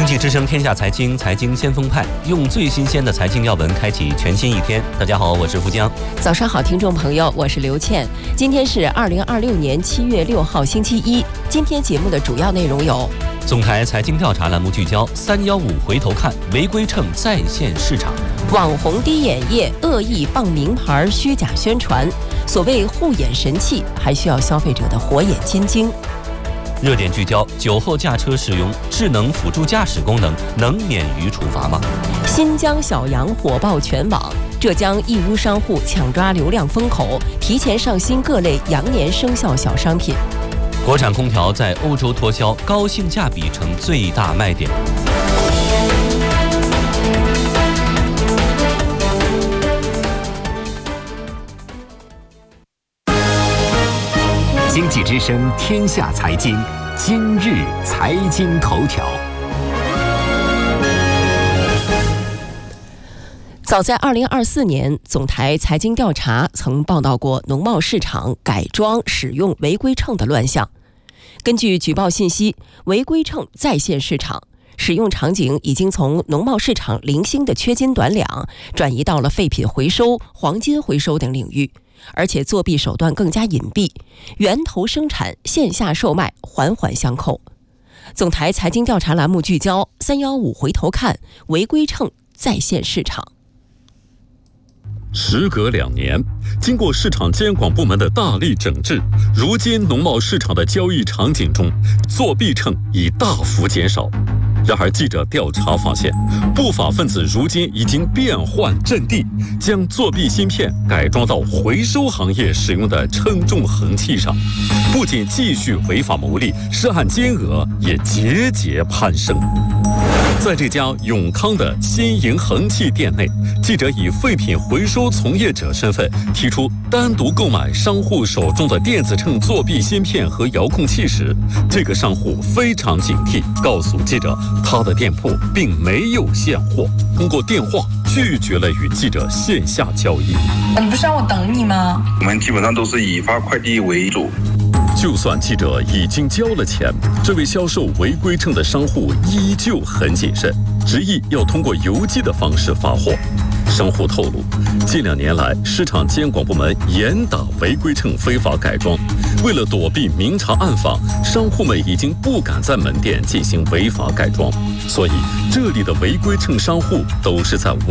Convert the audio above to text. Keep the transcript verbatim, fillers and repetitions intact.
经济之声天下财经，财经先锋派，用最新鲜的财经要闻开启全新一天。大家好，我是富江。 早上好，听众朋友，我是刘倩。今天是二零二六年七月六号，星期一。今天节目的主要内容有： 总台财经调查栏目聚焦三幺五回头看，违规秤再现市场； 网红滴眼液恶意傍名牌虚假宣传，所谓护眼神器，还需要消费者的火眼金睛。 热点聚焦：酒后驾车使用智能辅助驾驶功能，能免于处罚吗？ 新疆小羊火爆全网，浙江义乌商户抢抓流量风口，提前上新各类羊年生肖小商品。 国产空调在欧洲脱销，高性价比成最大卖点。 经济之声天下财经，今日财经头条。 早在二零二四年，总台财经调查曾报道过农贸市场改装使用违规秤的乱象。根据举报信息，违规秤再现市场，使用场景已经从农贸市场零星的缺斤短两，转移到了废品回收、黄金回收等领域。而且作弊手段更加隐蔽，源头生产、线下售卖环环相扣。总台财经调查栏目聚焦三幺五回头看，违规秤再现市场。 时隔两年，经过市场监管部门的大力整治，如今农贸市场的交易场景中，作弊秤已大幅减少。然而，记者调查发现，不法分子如今已经变换阵地，将作弊芯片改装到回收行业使用的称重衡器上，不仅继续违法牟利，涉案金额也节节攀升。在这家永康的新营衡器店内，记者以废品回收从业者身份提出单独购买商户手中的电子秤作弊芯片和遥控器时，这个商户非常警惕，告诉记者他的店铺并没有现货，通过电话拒绝了与记者线下交易。 你不是让我等你吗？ 我们基本上都是以发快递为主。 就算记者已经交了钱，这位销售违规秤的商户依旧很谨慎，执意要通过邮寄的方式发货。商户透露，近两年来，市场监管部门严打违规秤非法改装，为了躲避明察暗访，商户们已经不敢在门店进行违法改装，所以这里的违规秤商户都是在